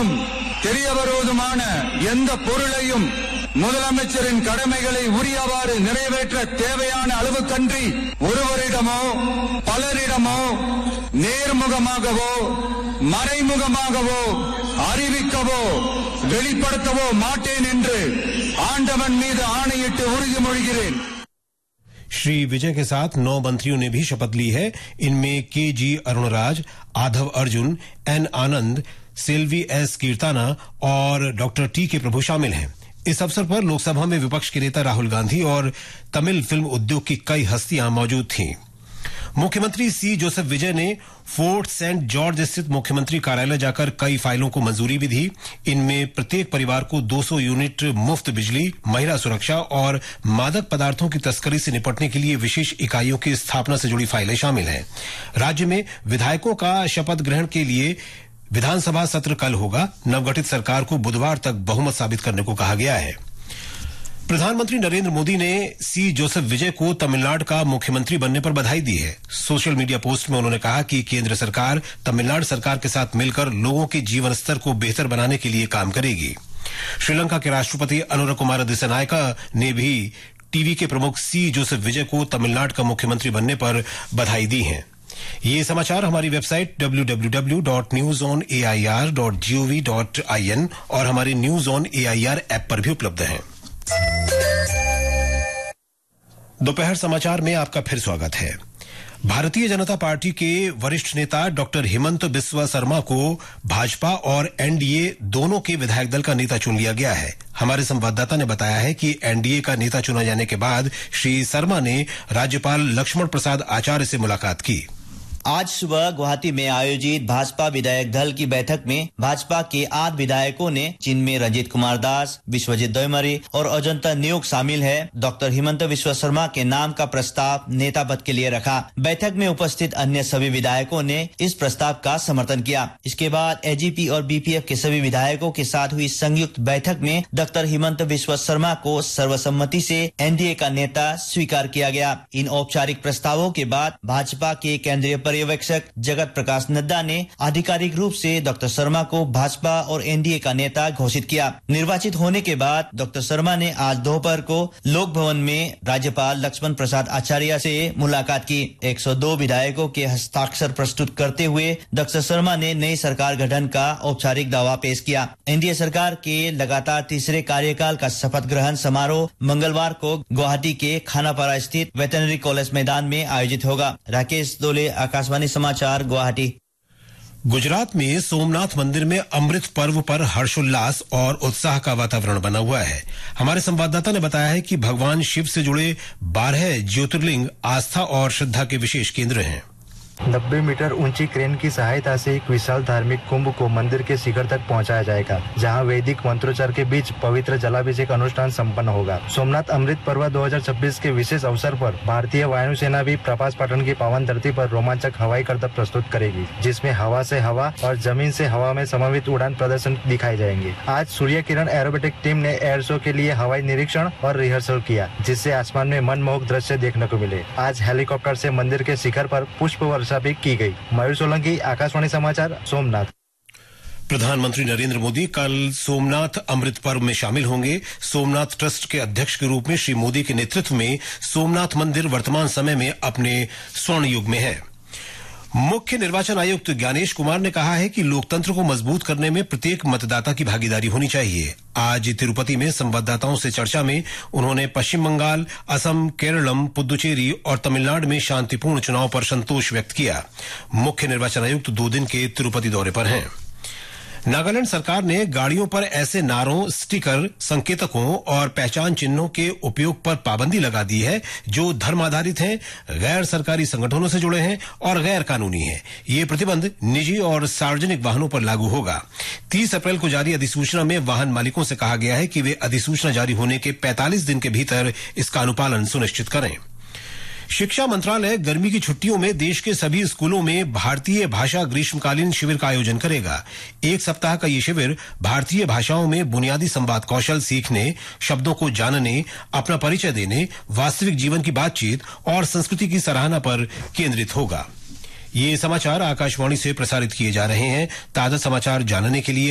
தெரியாததும் தெரிய வருவதுமான எந்த பொருளையும் முதலமைச்சரின் கடமைகளை உரியவாறு நிறைவேற்ற தேவையான அளவுக்கன்றி ஒருவரிடமோ பலரிடமோ நேர்முகமாகவோ மறைமுகமாகவோ அறிவிக்கவோ வெளிப்படுத்தவோ மாட்டேன் என்று ஆண்டவன் மீது ஆணையிட்டு உறுதிமொழிகிறேன். श्री विजय के साथ 9 मंत्रियों ने भी शपथ ली है. इनमें के.जी. अरुणराज, आधव अर्जुन, एन आनंद, सेल्वी एस कीर्ताना और डॉक्टर टी.के. प्रभु शामिल हैं. इस अवसर पर लोकसभा में विपक्ष के नेता राहुल गांधी और तमिल फिल्म उद्योग की कई हस्तियां मौजूद थीं. मुख्यमंत्री सी जोसेफ विजय ने फोर्ट सेंट जॉर्ज स्थित मुख्यमंत्री कार्यालय जाकर कई फाइलों को मंजूरी भी दी. इनमें प्रत्येक परिवार को 200 यूनिट मुफ्त बिजली, महिला सुरक्षा और मादक पदार्थों की तस्करी से निपटने के लिए विशेष इकाइयों की स्थापना से जुड़ी फाइलें शामिल हैं. राज्य में विधायकों का शपथ ग्रहण के लिए विधानसभा सत्र कल होगा. नवगठित सरकार को बुधवार तक बहुमत साबित करने को कहा गया है. प्रधानमंत्री नरेंद्र मोदी ने सी जोसेफ विजय को तमिलनाडु का मुख्यमंत्री बनने पर बधाई दी है. सोशल मीडिया पोस्ट में उन्होंने कहा कि केंद्र सरकार तमिलनाडु सरकार के साथ मिलकर लोगों के जीवन स्तर को बेहतर बनाने के लिए काम करेगी. श्रीलंका के राष्ट्रपति अनुरा कुमार दिसानायका ने भी टीवी के प्रमुख सी जोसेफ विजय को तमिलनाडु का मुख्यमंत्री बनने पर बधाई दी है. ये समाचार हमारी वेबसाइट www.newsonair.gov.in और हमारे न्यूज ऑन AIR ऐप पर भी उपलब्ध हैं. दोपहर समाचार में आपका फिर स्वागत है. भारतीय जनता पार्टी के वरिष्ठ नेता डॉक्टर हिमंत बिस्वा शर्मा को भाजपा और एनडीए दोनों के विधायक दल का नेता चुन लिया गया है. हमारे संवाददाता ने बताया है कि एनडीए का नेता चुना जाने के बाद श्री शर्मा ने राज्यपाल लक्ष्मण प्रसाद आचार्य से मुलाकात की. आज सुबह गुवाहाटी में आयोजित भाजपा विधायक दल की बैठक में भाजपा के 8 विधायकों ने, जिनमें रंजीत कुमार दास, विश्वजीत दौमरी और अजंता न्योक शामिल है, डॉक्टर हिमंत बिस्वा शर्मा के नाम का प्रस्ताव नेता पद के लिए रखा. बैठक में उपस्थित अन्य सभी विधायकों ने इस प्रस्ताव का समर्थन किया. इसके बाद एजीपी और बीपीएफ के सभी विधायकों के साथ हुई संयुक्त बैठक में डॉक्टर हिमंत बिस्वा शर्मा को सर्वसम्मति से एनडीए का नेता स्वीकार किया गया. इन औपचारिक प्रस्तावों के बाद भाजपा के केंद्रीय पर्यवेक्षक जगत प्रकाश नड्डा ने आधिकारिक रूप से डॉक्टर शर्मा को भाजपा और एनडीए का नेता घोषित किया. निर्वाचित होने के बाद डॉक्टर शर्मा ने आज दोपहर को लोक भवन में राज्यपाल लक्ष्मण प्रसाद आचार्य से मुलाकात की. 102 विधायकों के हस्ताक्षर प्रस्तुत करते हुए डॉक्टर शर्मा ने नई सरकार गठन का औपचारिक दावा पेश किया. एनडीए सरकार के लगातार तीसरे कार्यकाल का शपथ ग्रहण समारोह मंगलवार को गुवाहाटी के खानापारा स्थित वेटरनरी कॉलेज मैदान में आयोजित होगा. राकेश दोले, आकाशवाणी समाचार, गुवाहाटी. गुजरात में सोमनाथ मंदिर में अमृत पर्व पर हर्षोल्लास और उत्साह का वातावरण बना हुआ है. हमारे संवाददाता ने बताया है कि भगवान शिव से जुड़े 12 ज्योतिर्लिंग आस्था और श्रद्धा के विशेष केंद्र हैं. 90 मीटर ऊंची क्रेन की सहायता से एक विशाल धार्मिक कुंभ को मंदिर के शिखर तक पहुंचाया जाएगा, जहां वैदिक मंत्रोच्चार के बीच पवित्र जलाभिषेक अनुष्ठान संपन्न होगा. सोमनाथ अमृत पर्व 2026 के विशेष अवसर पर भारतीय वायुसेना भी प्रभास पाटन की पावन धरती पर रोमांचक हवाई करतब प्रस्तुत करेगी, जिसमें हवा से हवा और जमीन से हवा में समन्वित उड़ान प्रदर्शन दिखाए जाएंगे. आज सूर्य किरण एरोबेटिक टीम ने एयर शो के लिए हवाई निरीक्षण और रिहर्सल किया, जिससे आसमान में मनमोहक दृश्य देखने को मिले. आज हेलीकॉप्टर से मंदिर के शिखर पर पुष्प वर्षा भी की गई. मयूर सोलंकी, आकाशवाणी समाचार, सोमनाथ. प्रधानमंत्री नरेंद्र मोदी कल सोमनाथ अमृत पर्व में शामिल होंगे. सोमनाथ ट्रस्ट के अध्यक्ष के रूप में श्री मोदी के नेतृत्व में सोमनाथ मंदिर वर्तमान समय में अपने स्वर्ण युग में है. मुख्य निर्वाचन आयुक्त ज्ञानेश कुमार ने कहा है कि लोकतंत्र को मजबूत करने में प्रत्येक मतदाता की भागीदारी होनी चाहिए. आज तिरुपति में संवाददाताओं से चर्चा में उन्होंने पश्चिम बंगाल, असम, केरलम, पुदुचेरी और तमिलनाडु में शांतिपूर्ण चुनाव पर संतोष व्यक्त किया. मुख्य निर्वाचन आयुक्त 2 दिन के तिरुपति दौरे पर हैं. नागालैंड सरकार ने गाड़ियों पर ऐसे नारों, स्टिकर, संकेतकों और पहचान चिन्हों के उपयोग पर पाबंदी लगा दी है जो धर्म आधारित हैं, गैर सरकारी संगठनों से जुड़े हैं और गैर कानूनी हैं. ये प्रतिबंध निजी और सार्वजनिक वाहनों पर लागू होगा. 30 अप्रैल को जारी अधिसूचना में वाहन मालिकों से कहा गया है कि वे अधिसूचना जारी होने के 45 दिन के भीतर इसका अनुपालन सुनिश्चित करें. शिक्षा मंत्रालय गर्मी की छुट्टियों में देश के सभी स्कूलों में भारतीय भाषा ग्रीष्मकालीन शिविर का आयोजन करेगा. 1 सप्ताह का ये शिविर भारतीय भाषाओं में बुनियादी संवाद कौशल सीखने, शब्दों को जानने, अपना परिचय देने, वास्तविक जीवन की बातचीत और संस्कृति की सराहना पर केंद्रित होगा. ये समाचार आकाशवाणी से प्रसारित किए जा रहे हैं. ताजा समाचार जानने के लिए